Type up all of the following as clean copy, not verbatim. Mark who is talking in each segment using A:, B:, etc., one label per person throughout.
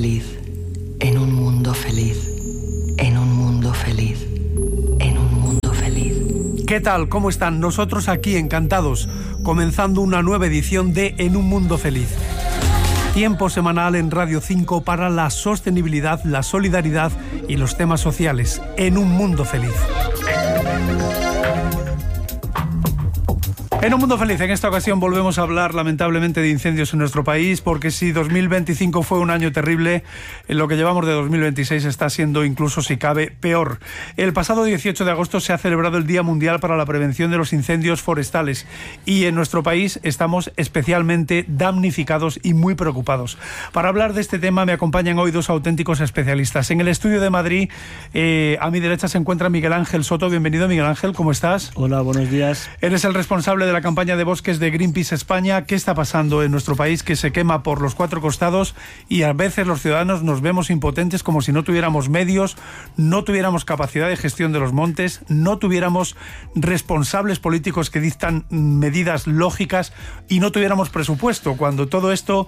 A: feliz, en un mundo feliz, en un mundo feliz, en un mundo feliz.
B: ¿Qué tal? ¿Cómo están? Nosotros aquí encantados, comenzando una nueva edición de En un mundo feliz. Tiempo semanal en Radio 5 para la sostenibilidad, la solidaridad y los temas sociales. En un mundo feliz. En un mundo feliz, en esta ocasión volvemos a hablar lamentablemente de incendios en nuestro país, porque si 2025 fue un año terrible, lo que llevamos de 2026 está siendo incluso, si cabe, peor. El pasado 18 de agosto se ha celebrado el Día Mundial para la Prevención de los Incendios Forestales y en nuestro país estamos especialmente damnificados y muy preocupados. Para hablar de este tema me acompañan hoy dos auténticos especialistas. En el estudio de Madrid, a mi derecha se encuentra Miguel Ángel Soto. Bienvenido, Miguel Ángel, ¿cómo estás?
C: Hola, buenos días.
B: Eres el responsable de la campaña de bosques de Greenpeace España. ¿Qué está pasando en nuestro país que se quema por los cuatro costados y a veces los ciudadanos nos vemos impotentes como si no tuviéramos medios, no tuviéramos capacidad de gestión de los montes, no tuviéramos responsables políticos que dictan medidas lógicas y no tuviéramos presupuesto, cuando todo esto,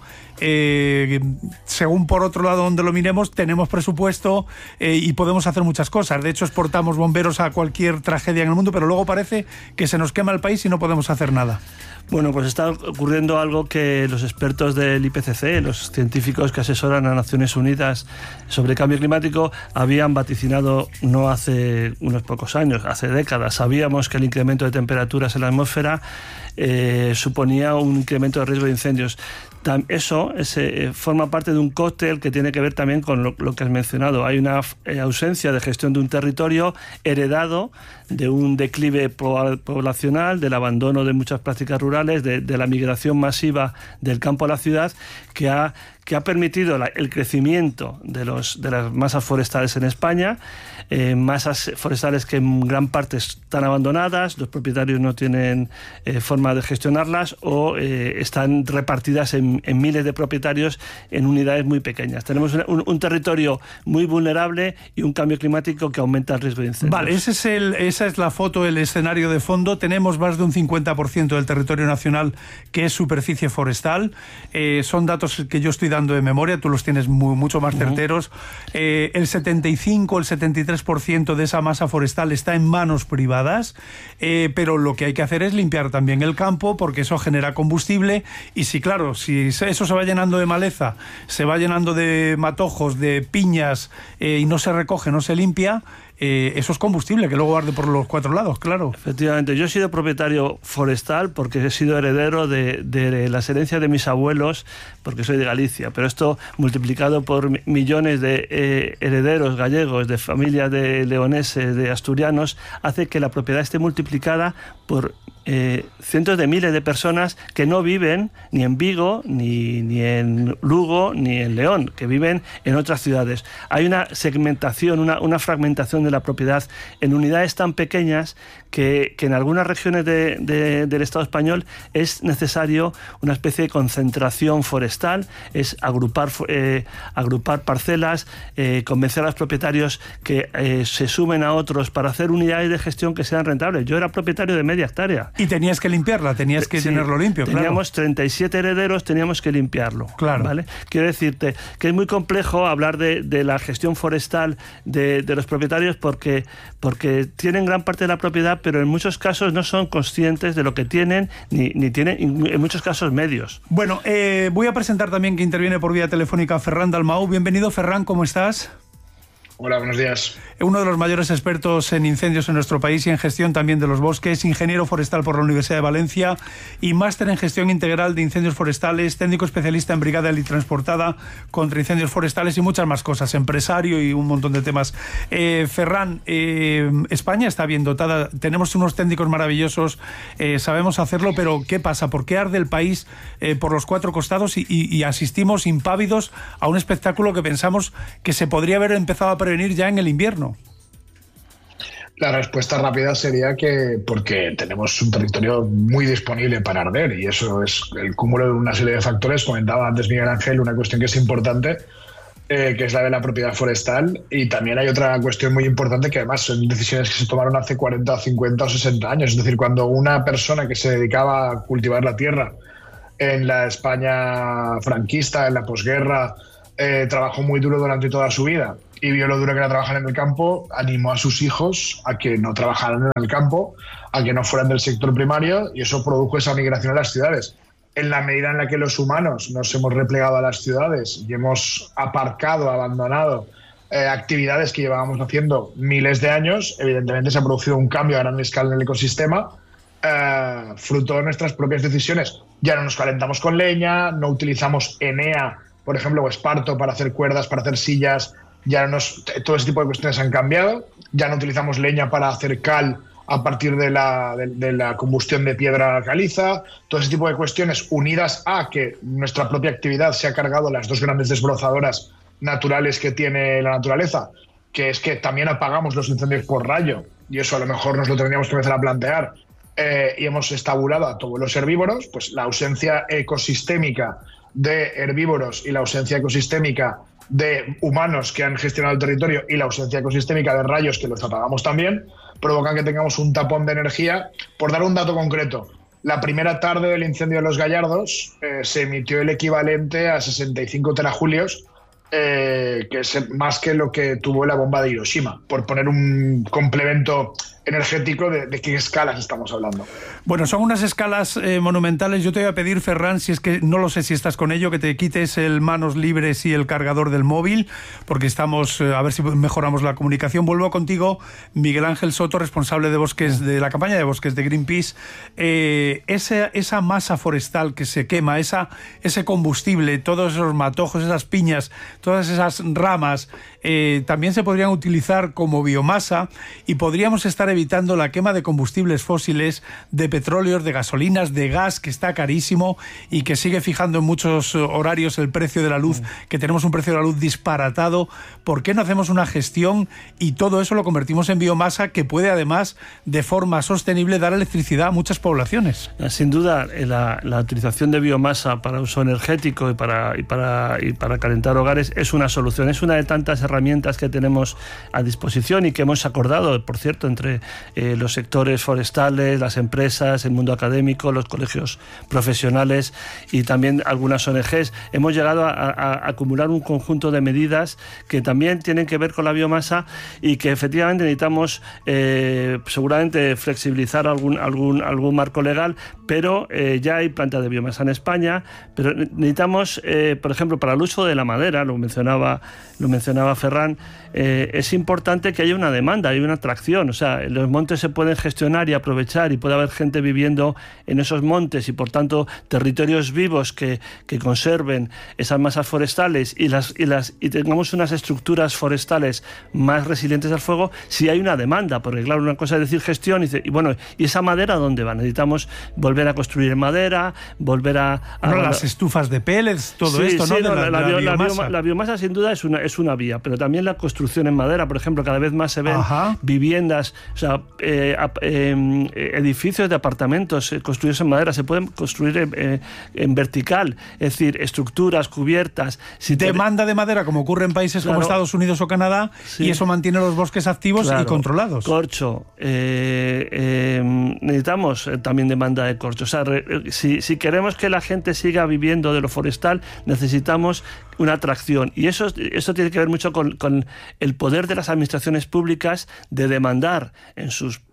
B: según por otro lado donde lo miremos, tenemos presupuesto y podemos hacer muchas cosas? De hecho, exportamos bomberos a cualquier tragedia en el mundo, pero luego parece que se nos quema el país y no podemos hacer nada.
C: Bueno, pues está ocurriendo algo que los expertos del IPCC, los científicos que asesoran a Naciones Unidas sobre cambio climático, habían vaticinado no hace unos pocos años, hace décadas. Sabíamos que el incremento de temperaturas en la atmósfera suponía un incremento de riesgo de incendios. Eso forma parte de un cóctel que tiene que ver también con lo que has mencionado. Hay una ausencia de gestión de un territorio heredado de un declive poblacional, del abandono de muchas prácticas rurales, de la migración masiva del campo a la ciudad, que ha permitido el crecimiento de las masas forestales en España, masas forestales que en gran parte están abandonadas, los propietarios no tienen forma de gestionarlas o están repartidas en miles de propietarios en unidades muy pequeñas. Tenemos un territorio muy vulnerable y un cambio climático que aumenta el riesgo de incendios.
B: Vale, esa es la foto, el escenario de fondo. Tenemos más de un 50% del territorio nacional que es superficie forestal. Son datos que yo estoy dando de memoria, tú los tienes mucho más certeros. El 75, el 73% de esa masa forestal está en manos privadas, pero lo que hay que hacer es limpiar también el campo, porque eso genera combustible, y si eso se va llenando de maleza, se va llenando de matojos, de piñas, y no se recoge, no se limpia, eso es combustible que luego arde por los cuatro lados, claro.
C: Efectivamente, yo he sido propietario forestal porque he sido heredero de las herencias de mis abuelos, porque soy de Galicia, pero esto multiplicado por millones de herederos gallegos, de familias de leoneses, de asturianos, hace que la propiedad esté multiplicada por cientos de miles de personas que no viven ni en Vigo, ni en Lugo, ni en León, que viven en otras ciudades. Hay una segmentación, una fragmentación de la propiedad en unidades tan pequeñas que en algunas regiones del Estado español es necesario una especie de concentración forestal, es agrupar parcelas, convencer a los propietarios que se sumen a otros para hacer unidades de gestión que sean rentables. Yo era propietario de media hectárea.
B: Y tenías que limpiarla, tenías que tenerlo limpio, claro.
C: Teníamos 37 herederos, teníamos que limpiarlo.
B: Claro.
C: ¿Vale? Quiero decirte que es muy complejo hablar de la gestión forestal de los propietarios porque tienen gran parte de la propiedad, pero en muchos casos no son conscientes de lo que tienen, ni tienen, en muchos casos, medios.
B: Bueno, voy a presentar también que interviene por vía telefónica Ferran Dalmau. Bienvenido, Ferran, ¿cómo estás?
D: Hola, buenos días.
B: Uno de los mayores expertos en incendios en nuestro país y en gestión también de los bosques, ingeniero forestal por la Universidad de Valencia y máster en gestión integral de incendios forestales, técnico especialista en brigada helitransportada contra incendios forestales y muchas más cosas, empresario y un montón de temas. Ferran, España está bien dotada, tenemos unos técnicos maravillosos, sabemos hacerlo, pero ¿qué pasa? ¿Por qué arde el país por los cuatro costados y asistimos impávidos a un espectáculo que pensamos que se podría haber empezado a prevenir ya en el invierno?
D: La respuesta rápida sería que porque tenemos un territorio muy disponible para arder y eso es el cúmulo de una serie de factores. Comentaba antes Miguel Ángel una cuestión que es importante, que es la de la propiedad forestal, y también hay otra cuestión muy importante que además son decisiones que se tomaron hace 40, 50 o 60 años. Es decir, cuando una persona que se dedicaba a cultivar la tierra en la España franquista, en la posguerra, trabajó muy duro durante toda su vida y vio lo duro que era trabajar en el campo, animó a sus hijos a que no trabajaran en el campo, a que no fueran del sector primario, y eso produjo esa migración a las ciudades. En la medida en la que los humanos nos hemos replegado a las ciudades y hemos aparcado, abandonado actividades que llevábamos haciendo miles de años, evidentemente se ha producido un cambio a gran escala en el ecosistema, fruto de nuestras propias decisiones. Ya no nos calentamos con leña, no utilizamos Enea, por ejemplo, o esparto para hacer cuerdas, para hacer sillas, todo ese tipo de cuestiones han cambiado. Ya no utilizamos leña para hacer cal a partir de la combustión de piedra caliza. Todo ese tipo de cuestiones, unidas a que nuestra propia actividad se ha cargado las dos grandes desbrozadoras naturales que tiene la naturaleza, que es que también apagamos los incendios por rayo, y eso a lo mejor nos lo tendríamos que empezar a plantear, y hemos estabulado a todos los herbívoros, pues la ausencia ecosistémica de herbívoros y la ausencia ecosistémica de humanos que han gestionado el territorio y la ausencia ecosistémica de rayos, que los apagamos también, provocan que tengamos un tapón de energía. Por dar un dato concreto, la primera tarde del incendio de los Gallardos se emitió el equivalente a 65 terajulios, que es más que lo que tuvo la bomba de Hiroshima, por poner un complemento energético de qué escalas estamos hablando.
B: Bueno, son unas escalas monumentales. Yo te voy a pedir, Ferran, si es que no lo sé si estás con ello, que te quites el manos libres y el cargador del móvil, porque estamos a ver si mejoramos la comunicación. Vuelvo contigo, Miguel Ángel Soto, responsable de bosques, de la campaña de bosques de Greenpeace. Esa masa forestal que se quema, ese combustible, todos esos matojos, esas piñas, todas esas ramas, también se podrían utilizar como biomasa, y podríamos estar evitando la quema de combustibles fósiles, de petróleos, de gasolinas, de gas, que está carísimo y que sigue fijando en muchos horarios el precio de la luz, que tenemos un precio de la luz disparatado. ¿Por qué no hacemos una gestión y todo eso lo convertimos en biomasa, que puede además de forma sostenible dar electricidad a muchas poblaciones?
C: Sin duda, la utilización de biomasa para uso energético y para calentar hogares es una solución, es una de tantas herramientas que tenemos a disposición y que hemos acordado, por cierto, entre los sectores forestales, las empresas, el mundo académico, los colegios profesionales y también algunas ONGs. Hemos llegado a acumular un conjunto de medidas que también tienen que ver con la biomasa y que efectivamente necesitamos seguramente flexibilizar algún marco legal, pero ya hay plantas de biomasa en España, pero necesitamos, por ejemplo, para el uso de la madera, lo mencionaba Ferran, es importante que haya una demanda, hay una atracción. O sea, los montes se pueden gestionar y aprovechar y puede haber gente viviendo en esos montes y por tanto territorios vivos que conserven esas masas forestales y tengamos unas estructuras forestales más resilientes al fuego si hay una demanda, porque claro, una cosa es decir gestión y esa madera ¿dónde va? Necesitamos volver a construir madera, volver a
B: las estufas de pellets, todo esto, ¿no?
C: La biomasa sin duda es una vía, pero también la construcción en madera, por ejemplo, cada vez más se ven viviendas, o sea, edificios de apartamentos construidos en madera, se pueden construir en vertical, es decir, estructuras cubiertas.
B: Demanda de madera, como ocurre en países como Estados Unidos o Canadá, y eso mantiene los bosques activos y controlados.
C: Corcho, necesitamos también demanda de corcho. O sea, si queremos que la gente siga viviendo de lo forestal, necesitamos una atracción, y eso tiene que ver mucho con el poder de las administraciones públicas de demandar en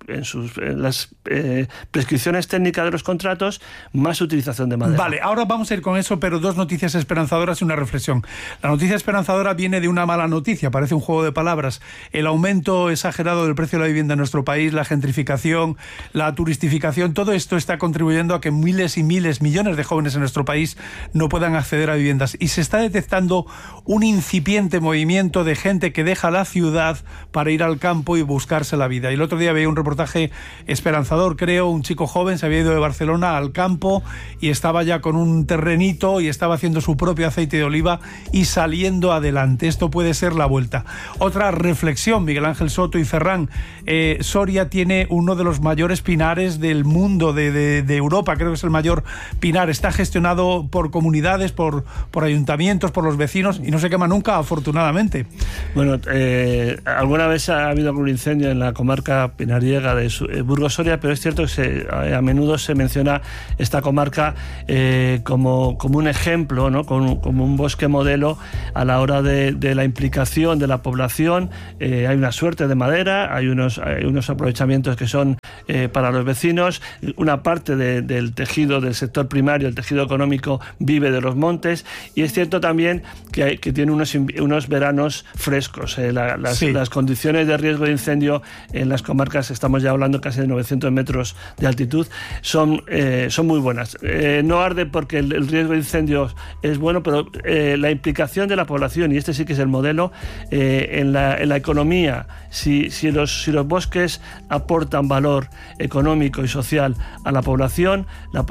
C: las prescripciones técnicas de los contratos más utilización de madera.
B: Vale, ahora vamos a ir con eso, pero dos noticias esperanzadoras y una reflexión. La noticia esperanzadora viene de una mala noticia, parece un juego de palabras. El aumento exagerado del precio de la vivienda en nuestro país, la gentrificación, la turistificación, todo esto está contribuyendo a que miles y miles, millones de jóvenes en nuestro país no puedan acceder a viviendas, y se está detectando un incipiente movimiento de gente que deja la ciudad para ir al campo y buscarse la vida. Y el otro día veía un reportaje esperanzador, creo, un chico joven se había ido de Barcelona al campo y estaba ya con un terrenito y estaba haciendo su propio aceite de oliva y saliendo adelante. Esto puede ser la vuelta. Otra reflexión, Miguel Ángel Soto y Ferran. Soria tiene uno de los mayores pinares del mundo, de Europa, creo que es el mayor pinar. Está gestionado por comunidades, por ayuntamientos, por los vecinos, y no se quema nunca, afortunadamente.
C: Bueno, alguna vez ha habido algún incendio en la comarca pinariega comarca de Burgos Soria, pero es cierto que a menudo se menciona esta comarca como un ejemplo, ¿no? como un bosque modelo a la hora de la implicación de la población. Hay una suerte de madera, hay unos aprovechamientos que son para los vecinos, una parte del tejido del sector primario, el tejido económico, vive de los montes, y es cierto también que tiene unos veranos frescos. Las condiciones de riesgo de incendio en las comarcas, estamos ya hablando casi de 900 metros de altitud, son muy buenas. No arde porque el riesgo de incendios es bueno, pero la implicación de la población, y este sí que es el modelo, en la economía, si los bosques aportan valor económico y social a la población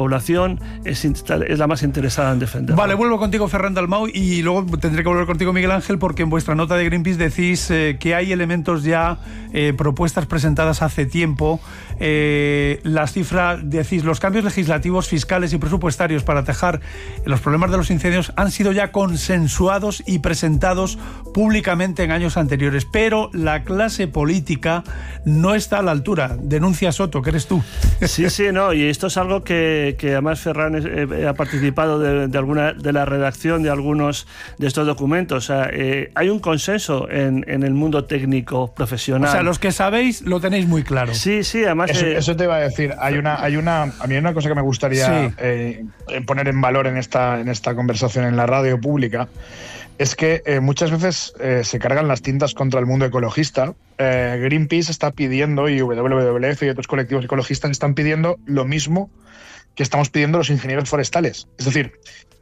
C: es la más interesada en defenderlo.
B: Vale, vuelvo contigo, Ferran Dalmau, y luego tendré que volver contigo, Miguel Ángel, porque en vuestra nota de Greenpeace decís que hay elementos ya, propuestas presentadas hace tiempo. Las cifras, decís, los cambios legislativos, fiscales y presupuestarios para atajar los problemas de los incendios han sido ya consensuados y presentados públicamente en años anteriores, pero la clase política no está a la altura. Denuncia Soto, que eres tú.
C: Sí, no, y esto es algo que además Ferran ha participado de la redacción de algunos de estos documentos. O sea, hay un consenso en el mundo técnico profesional.
B: O sea, los que sabéis lo tenéis muy claro.
C: Sí, además...
D: Eso te iba a decir. A mí hay una cosa que me gustaría poner en valor en esta conversación en la radio pública. Es que muchas veces se cargan las tintas contra el mundo ecologista. Greenpeace está pidiendo, y WWF y otros colectivos ecologistas están pidiendo lo mismo que estamos pidiendo los ingenieros forestales. Es decir,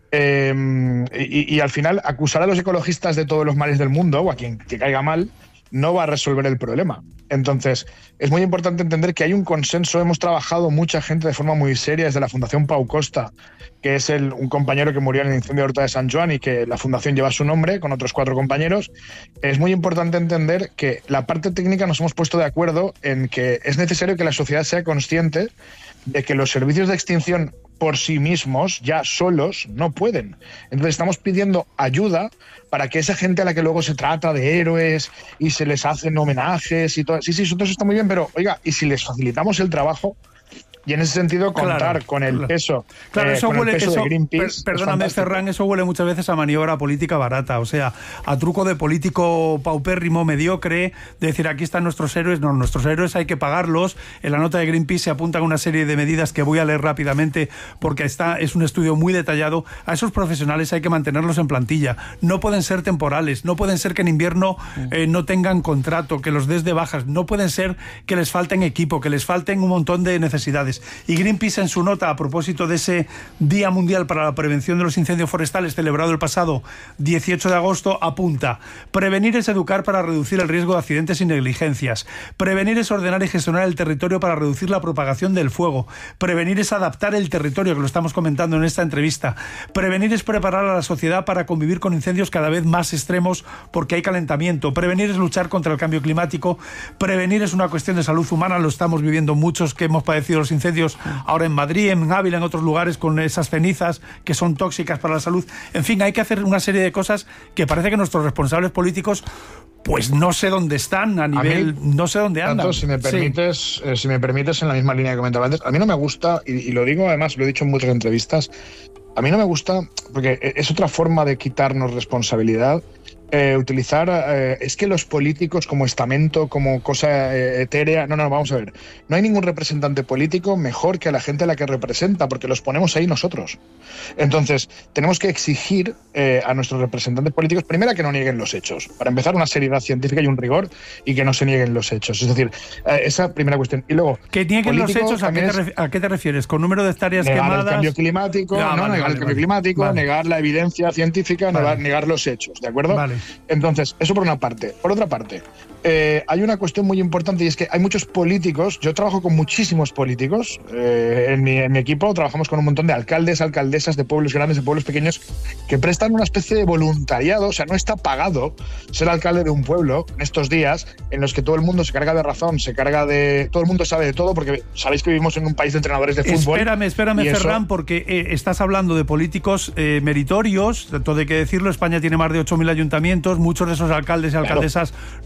D: y al final acusar a los ecologistas de todos los males del mundo, o a quien te caiga mal, no va a resolver el problema. Entonces, es muy importante entender que hay un consenso. Hemos trabajado mucha gente de forma muy seria desde la Fundación Pau Costa, que es un compañero que murió en el incendio de Horta de Sant Joan y que la fundación lleva su nombre, con otros 4 compañeros. Es muy importante entender que la parte técnica nos hemos puesto de acuerdo en que es necesario que la sociedad sea consciente de que los servicios de extinción por sí mismos, ya solos, no pueden. Entonces estamos pidiendo ayuda para que esa gente a la que luego se trata de héroes y se les hacen homenajes y todo. Sí, todo eso está muy bien, pero oiga, ¿y si les facilitamos el trabajo? Y en ese sentido contar con el peso,
B: eso
D: con
B: huele,
D: el peso de Greenpeace.
B: Perdóname, Ferran, eso huele muchas veces a maniobra política barata, o sea, a truco de político paupérrimo, mediocre, de decir, aquí están nuestros héroes. No, nuestros héroes hay que pagarlos. En la nota de Greenpeace se apuntan una serie de medidas que voy a leer rápidamente porque es un estudio muy detallado. A esos profesionales hay que mantenerlos en plantilla. No pueden ser temporales, no pueden ser que en invierno no tengan contrato, que los des de bajas, no pueden ser que les falten equipo, que les falten un montón de necesidades. Y Greenpeace, en su nota a propósito de ese Día Mundial para la Prevención de los Incendios Forestales celebrado el pasado 18 de agosto, apunta: prevenir es educar para reducir el riesgo de accidentes y negligencias. Prevenir es ordenar y gestionar el territorio para reducir la propagación del fuego. Prevenir es adaptar el territorio, que lo estamos comentando en esta entrevista. Prevenir es preparar a la sociedad para convivir con incendios cada vez más extremos porque hay calentamiento. Prevenir es luchar contra el cambio climático. Prevenir es una cuestión de salud humana, lo estamos viviendo muchos que hemos padecido los incendios ahora en Madrid, en Ávila, en otros lugares, con esas cenizas que son tóxicas para la salud. En fin, hay que hacer una serie de cosas que parece que nuestros responsables políticos pues no sé dónde están a nivel, no sé dónde andan.
D: Tanto, si me permites, en la misma línea que comentaba antes, a mí no me gusta, y lo digo además, lo he dicho en muchas entrevistas, a mí no me gusta, porque es otra forma de quitarnos responsabilidad, utilizar es que los políticos como estamento, como cosa etérea. No, vamos a ver, no hay ningún representante político mejor que a la gente a la que representa, porque los ponemos ahí nosotros. Entonces tenemos que exigir a nuestros representantes políticos, primero, que no nieguen los hechos, para empezar, una seriedad científica y un rigor, y que no se nieguen los hechos. Es decir, esa primera cuestión. Y luego,
B: que nieguen los hechos, ¿a qué te refieres? ¿Con número de hectáreas quemadas?
D: Negar el cambio climático, negar el cambio climático, negar la evidencia científica, negar los hechos, ¿de acuerdo?
B: Vale.
D: Entonces, eso por una parte. Por otra parte, hay una cuestión muy importante, y es que hay muchos políticos. Yo trabajo con muchísimos políticos. En mi equipo trabajamos con un montón de alcaldes, alcaldesas de pueblos grandes, de pueblos pequeños, que prestan una especie de voluntariado. O sea, no está pagado ser alcalde de un pueblo en estos días en los que todo el mundo se carga de razón, todo el mundo sabe de todo, porque sabéis que vivimos en un país de entrenadores de fútbol.
B: Espérame, Ferran, porque estás hablando de políticos meritorios. Todo hay que decirlo, España tiene más de 8.000 ayuntamientos, muchos de esos alcaldes y alcaldesas no cobran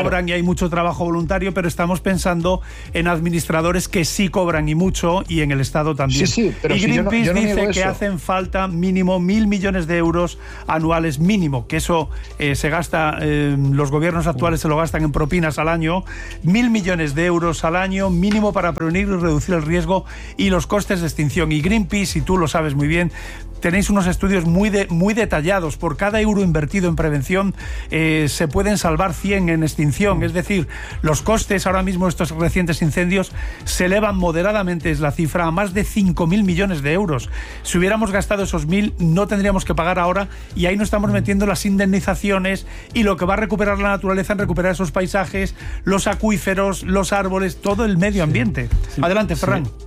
B: cobran y hay mucho trabajo voluntario, pero estamos pensando en administradores que sí cobran y mucho, y en el Estado también.
D: Sí, pero
B: y Greenpeace
D: yo no
B: dice
D: niego
B: que
D: eso.
B: hacen falta mínimo 1.000 millones de euros anuales mínimo, que eso se gasta, los gobiernos actuales se lo gastan en propinas al año, 1.000 millones de euros al año mínimo para prevenir y reducir el riesgo y los costes de extinción. Y Greenpeace, y tú lo sabes muy bien, tenéis unos estudios muy detallados. Por cada euro invertido en prevención se pueden salvar 100 en extinción. Es decir, los costes ahora mismo de estos recientes incendios se elevan moderadamente, es la cifra, a más de 5.000 millones de euros. Si hubiéramos gastado esos 1.000, no tendríamos que pagar ahora, y ahí no estamos metiendo las indemnizaciones y lo que va a recuperar la naturaleza en recuperar esos paisajes, los acuíferos, los árboles, todo el medio ambiente. Sí. Adelante, Ferran. Sí.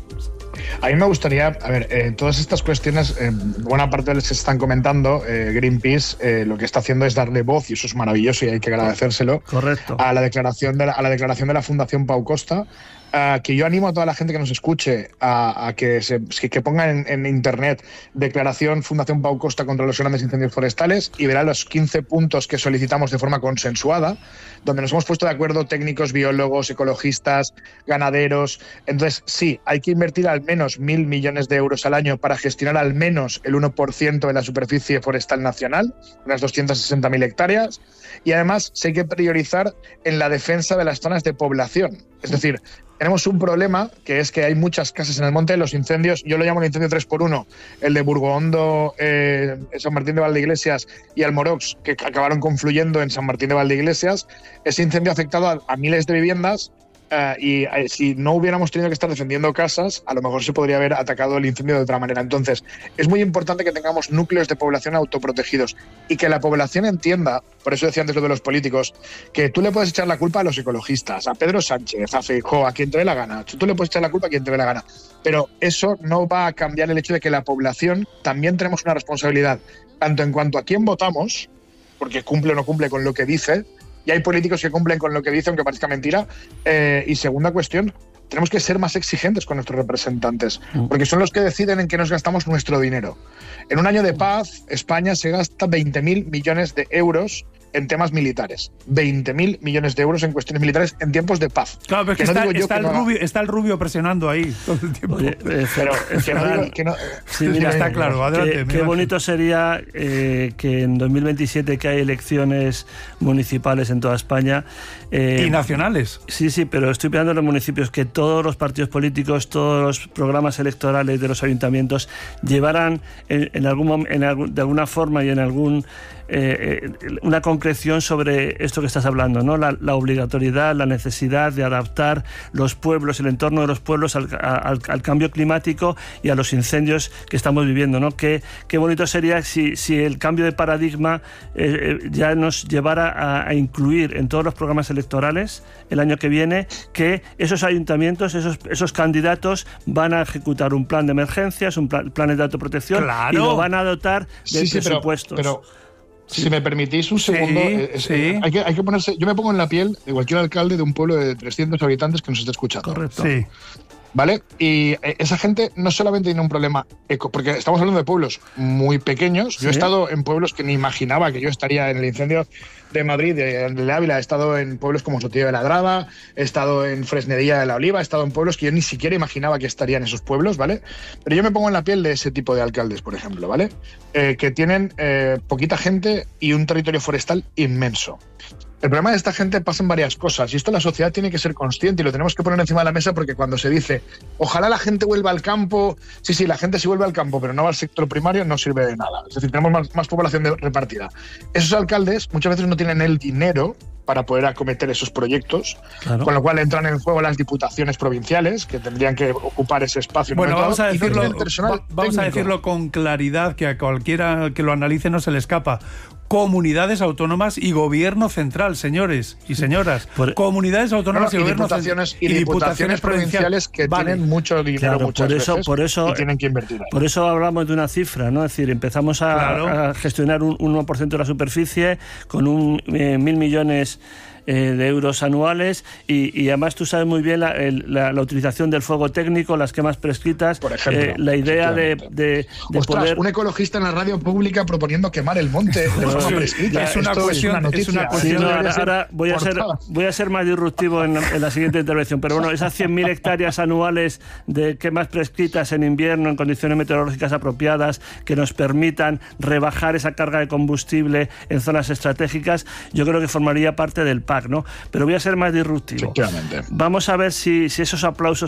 D: A mí me gustaría, a ver, todas estas cuestiones, buena parte de las que se están comentando, Greenpeace lo que está haciendo es darle voz, y eso es maravilloso y hay que agradecérselo.
C: Correcto.
D: A la declaración de la Fundación Pau Costa, que yo animo a toda la gente que nos escuche a que ponga en internet declaración Fundación Pau Costa contra los grandes incendios forestales, y verá los 15 puntos que solicitamos de forma consensuada, donde nos hemos puesto de acuerdo técnicos, biólogos, ecologistas, ganaderos. Entonces, sí, hay que invertir al menos 1.000 millones de euros al año para gestionar al menos el 1% de la superficie forestal nacional, unas 260.000 hectáreas, y además sí hay que priorizar en la defensa de las zonas de población. Es decir, tenemos un problema, que es que hay muchas casas en el monte. Los incendios, yo lo llamo el incendio 3x1, el de Burgohondo, San Martín de Valdeiglesias y Almorox, que acabaron confluyendo en San Martín de Valdeiglesias. Ese incendio ha afectado a miles de viviendas, y si no hubiéramos tenido que estar defendiendo casas, a lo mejor se podría haber atacado el incendio de otra manera. Entonces, es muy importante que tengamos núcleos de población autoprotegidos y que la población entienda, por eso decía antes lo de los políticos, que tú le puedes echar la culpa a los ecologistas, a Pedro Sánchez, a Feijóo, a quien te dé la gana. Tú le puedes echar la culpa a quien te dé la gana. Pero eso no va a cambiar el hecho de que la población también tenemos una responsabilidad, tanto en cuanto a quién votamos, porque cumple o no cumple con lo que dice, y hay políticos que cumplen con lo que dicen, aunque parezca mentira. Y segunda cuestión, tenemos que ser más exigentes con nuestros representantes, porque son los que deciden en qué nos gastamos nuestro dinero. En un año de paz, España se gasta 20.000 millones de euros en temas militares. 20.000 millones de euros en cuestiones militares en tiempos de paz.
B: Claro, pero está el rubio presionando ahí todo el tiempo.
C: Oye,
D: pero
C: sí, mira,
B: está claro. Adelante.
C: Qué bonito sería que en 2027, que hay elecciones municipales en toda España.
B: Y nacionales.
C: Sí, pero estoy pensando en los municipios, que todos los partidos políticos, todos los programas electorales de los ayuntamientos llevaran de alguna forma y en algún una concreción sobre esto que estás hablando, ¿no? La obligatoriedad, la necesidad de adaptar los pueblos, el entorno de los pueblos al cambio climático y a los incendios que estamos viviendo, ¿no? Qué bonito sería si el cambio de paradigma ya nos llevara a incluir en todos los programas electorales el año que viene que esos ayuntamientos, esos candidatos van a ejecutar un plan de emergencias, un plan de autoprotección,
B: claro,
C: y lo van a dotar de presupuestos.
D: Pero si me permitís un segundo, hay que ponerse. Yo me pongo en la piel de cualquier alcalde de un pueblo de 300 habitantes que nos esté escuchando.
C: Correcto.
B: Sí.
D: ¿Vale? Y esa gente no solamente tiene un problema porque estamos hablando de pueblos muy pequeños. Yo he estado en pueblos que ni imaginaba que yo estaría en el incendio de Madrid, de Ávila. He estado en pueblos como Sotillo de Ladrada, he estado en Fresnedilla de la Oliva, he estado en pueblos que yo ni siquiera imaginaba que estarían esos pueblos, ¿vale? Pero yo me pongo en la piel de ese tipo de alcaldes, por ejemplo, ¿vale? Que tienen poquita gente y un territorio forestal inmenso. El problema de esta gente pasa en varias cosas, y esto la sociedad tiene que ser consciente y lo tenemos que poner encima de la mesa, porque cuando se dice ojalá la gente vuelva al campo, sí, la gente sí vuelve al campo, pero no va al sector primario, no sirve de nada. Es decir, tenemos más población repartida. Esos alcaldes muchas veces no tienen el dinero para poder acometer esos proyectos, claro, con lo cual entran en juego las diputaciones provinciales, que tendrían que ocupar ese espacio.
B: Bueno, vamos a decirlo con claridad, que a cualquiera que lo analice no se le escapa. Comunidades autónomas y gobierno central, señores y señoras. Comunidades autónomas y gobierno central.
D: Y diputaciones provinciales que tienen mucho dinero,
C: claro,
D: muchas veces,
C: y
D: tienen que invertir ahí.
C: Por eso hablamos de una cifra, ¿no? Es decir, empezamos a gestionar un 1% de la superficie con 1.000 millones de euros anuales, y además tú sabes muy bien la utilización del fuego técnico, las quemas prescritas, por ejemplo, la idea de
D: Ostras,
C: poder...
D: un ecologista en la radio pública proponiendo quemar el monte.
B: es una cuestión.
C: Ahora voy a ser más disruptivo en la siguiente intervención, pero bueno, esas 100.000 hectáreas anuales de quemas prescritas en invierno en condiciones meteorológicas apropiadas que nos permitan rebajar esa carga de combustible en zonas estratégicas, yo creo que formaría parte del PAC, ¿no? Pero voy a ser más disruptivo.
D: Efectivamente.
C: Vamos a ver si esos aplausos